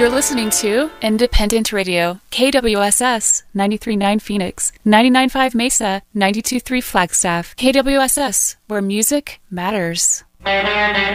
You're listening to Independent Radio, KWSS 93.9 Phoenix, 99.5 Mesa, 92.3 Flagstaff. KWSS, where music matters.